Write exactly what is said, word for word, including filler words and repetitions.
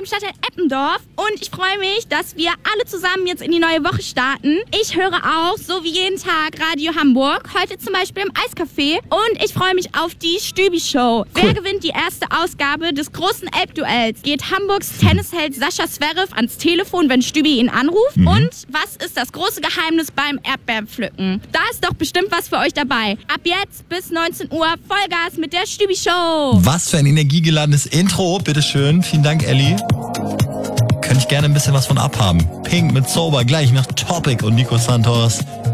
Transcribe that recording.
dem Stadtteil Eppendorf und ich freue mich, dass wir alle zusammen jetzt in die neue Woche starten. Ich höre auch, so wie jeden Tag, Radio Hamburg. Heute zum Beispiel im Eiscafé und ich freue mich auf die Stübi-Show. Cool. Wer gewinnt die erste Ausgabe des großen Elbduells? Geht Hamburgs Tennisheld Sascha Zverev ans Telefon, wenn Stübi ihn anruft? Mhm. Und was ist das große Geheimnis beim Erdbeerpflücken? Da ist doch bestimmt was für euch dabei. Ab jetzt bis neunzehn Uhr Vollgas mit der Stübi-Show. Was für ein energiegeladenes Intro, bitteschön. Vielen Dank, Elli. Könnte ich gerne ein bisschen was von abhaben. Pink mit Sober, gleich nach Topic und Nico Santos.